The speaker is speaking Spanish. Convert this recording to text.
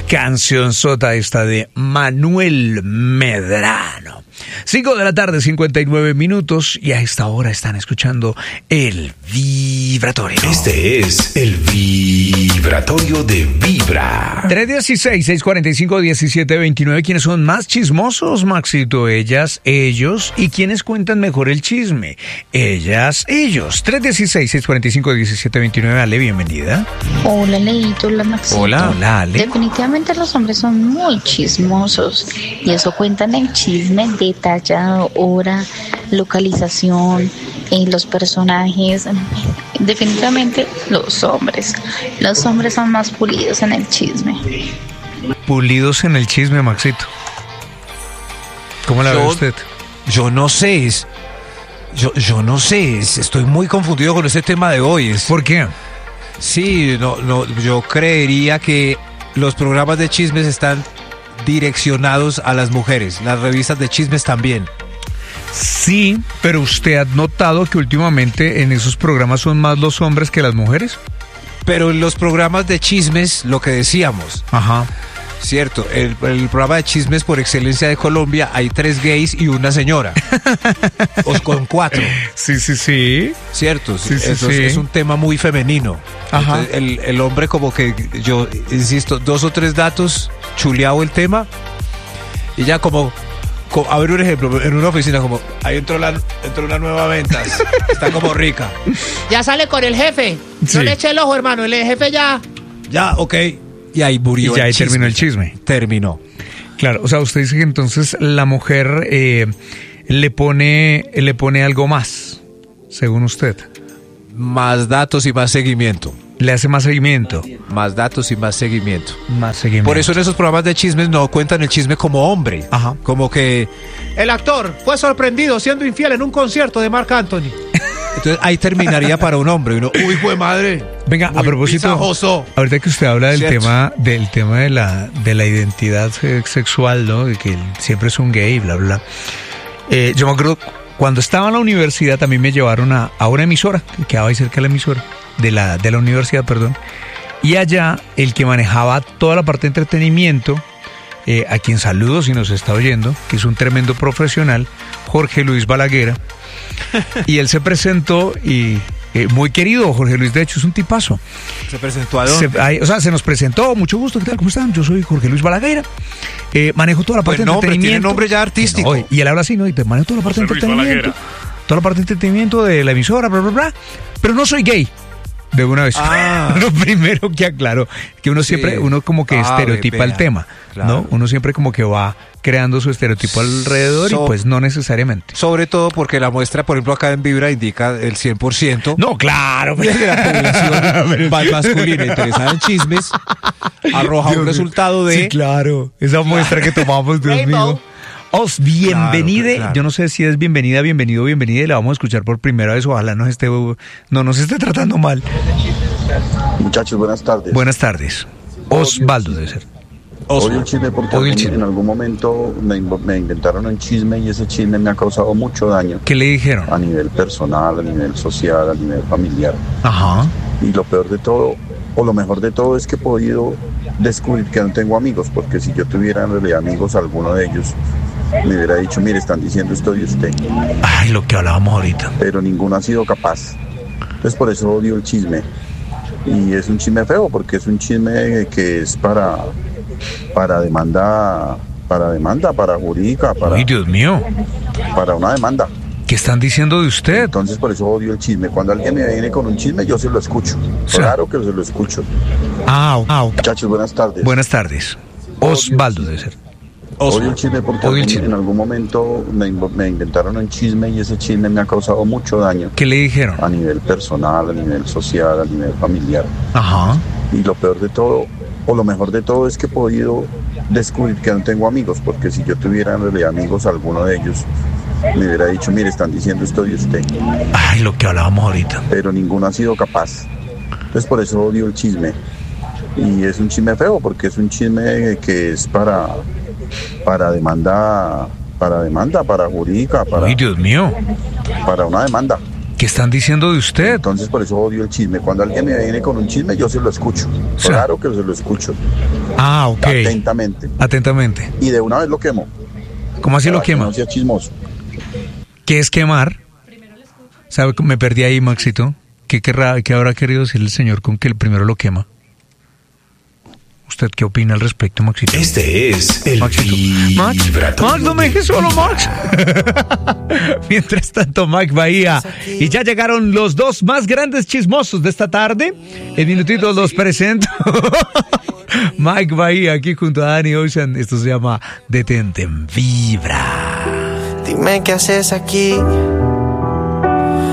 Cancionzota esta de Manuel Medrano. 5 de la tarde, 59 minutos, y a esta hora están escuchando el Vibratorio. Este es el Vibratorio de Vibra. 316-645-1729. ¿Quiénes son más chismosos, Maxito? Ellas, ellos. ¿Y quiénes cuentan mejor el chisme? Ellas, ellos. 316-645-1729. Ale, bienvenida. Hola, Leito, hola, Maxito. Hola, Ale. Definitivamente los hombres son muy chismosos y eso cuentan el chisme detallado, hora, localización, los personajes. Definitivamente los hombres son más pulidos en el chisme. Pulidos en el chisme, Maxito. ¿Cómo la ve usted? Yo no sé, estoy muy confundido con este tema de hoy. ¿Por qué? Sí, yo creería que los programas de chismes están direccionados a las mujeres, las revistas de chismes también. Sí, pero ¿usted ha notado que últimamente en esos programas son más los hombres que las mujeres? Pero en los programas de chismes, lo que decíamos. Ajá. Cierto, el programa de chismes por excelencia de Colombia, hay 3 gays y una señora. O con 4. Sí. Cierto, Sí. Es un tema muy femenino. Ajá. Entonces, el hombre como que, yo insisto, 2 o 3 datos, chuleado el tema, y ya como a ver un ejemplo, en una oficina como, ahí entró una nueva venta, está como rica. Ya sale con el jefe, Sí. no le eche el ojo, hermano, el jefe ya. Ya, ok. Y ahí murió. Y ya ahí chisme. terminó el chisme. Terminó. Claro, o sea, usted dice que entonces la mujer le pone algo más, según usted. Más datos y más seguimiento. Le hace más seguimiento. Más datos y más seguimiento. Más seguimiento. Por eso en esos programas de chismes no cuentan el chisme como hombre. Ajá. Como que... El actor fue sorprendido siendo infiel en un concierto de Marc Anthony. Entonces ahí terminaría para un hombre. Uno, uy, hijo de madre. Venga, muy a propósito, pisajoso. ahorita que usted habla del Cierto. tema de la identidad sexual, ¿no? De que siempre es un gay, bla, bla. Yo me acuerdo, cuando estaba en la universidad también me llevaron a una emisora, que quedaba ahí cerca de la emisora, de la universidad, perdón. Y allá, el que manejaba toda la parte de entretenimiento, a quien saludo si nos está oyendo, que es un tremendo profesional, Jorge Luis Balaguer. Y él se presentó y... muy querido, Jorge Luis, de hecho es un tipazo. ¿Se presentó a dónde? Se nos presentó, mucho gusto, ¿qué tal? ¿Cómo están? Yo soy Jorge Luis Balaguer, manejo toda la parte de entretenimiento. Tiene nombre ya artístico. No, y él habla así, ¿no? Y te manejo toda la parte de entretenimiento. Toda la parte de entretenimiento de la emisora, bla, bla, bla. Pero no soy gay. De una vez. Lo primero que aclaro, que uno siempre, uno como que estereotipa el tema, claro. ¿No? Uno siempre como que va creando su estereotipo alrededor y pues no necesariamente. Sobre todo porque la muestra, por ejemplo, acá en Vibra indica el 100%. No, claro. De la población masculina interesada en chismes arroja un resultado de... Sí, claro. Esa muestra que tomamos, Dios mío. Bienvenida, claro. Yo no sé si es bienvenida, bienvenido, bienvenida, y la vamos a escuchar por primera vez. Ojalá no nos esté tratando mal. Muchachos, buenas tardes. Buenas tardes. Osvaldo debe ser. Odio el chisme porque en algún momento me inventaron un chisme y ese chisme me ha causado mucho daño. ¿Qué le dijeron? A nivel personal, a nivel social, a nivel familiar. Ajá. Y lo peor de todo, o lo mejor de todo, es que he podido descubrir que no tengo amigos, porque si yo tuviera en realidad amigos, alguno de ellos me hubiera dicho, mire, están diciendo esto de usted. Ay, lo que hablábamos ahorita. Pero ninguno ha sido capaz. Entonces por eso odio el chisme. Y es un chisme feo, porque es un chisme que es para demanda, para jurídica, para... Ay, Dios mío. Para una demanda. ¿Qué están diciendo de usted? Entonces por eso odio el chisme. Cuando alguien me viene con un chisme, yo se lo escucho. Claro que se lo escucho. Okay. Muchachos, buenas tardes. Buenas tardes. Osvaldo debe ser. Odio el chisme porque en algún momento me inventaron un chisme y ese chisme me ha causado mucho daño. ¿Qué le dijeron? A nivel personal, a nivel social, a nivel familiar. Ajá. Y lo peor de todo, o lo mejor de todo, es que he podido descubrir que no tengo amigos, porque si yo tuviera en realidad amigos, alguno de ellos me hubiera dicho, mire, están diciendo esto de usted. Ay, lo que hablábamos ahorita. Pero ninguno ha sido capaz. Entonces por eso odio el chisme. Y es un chisme feo, porque es un chisme que es para demanda, para jurídica, para... Ay, Dios mío. Para una demanda. ¿Qué están diciendo de usted? Entonces por eso odio el chisme. Cuando alguien me viene con un chisme, yo se lo escucho. Claro que se lo escucho. Ah, ok. Atentamente. Y de una vez lo quemo. ¿Cómo así lo quema? Que no sea chismoso. ¿Qué es quemar? ¿Sabe? Me perdí ahí, Maxito. ¿Qué habrá querido decir el señor con que el primero lo quema? ¿Usted qué opina al respecto, Maxito? Este es el Maxito. Max, no me dejes solo, Max. Mientras tanto, Mike Bahía. Y ya llegaron los dos más grandes chismosos de esta tarde. En minutitos los presento. Mike Bahía aquí junto a Danny Ocean. Esto se llama Detente en Vibra. Dime qué haces aquí.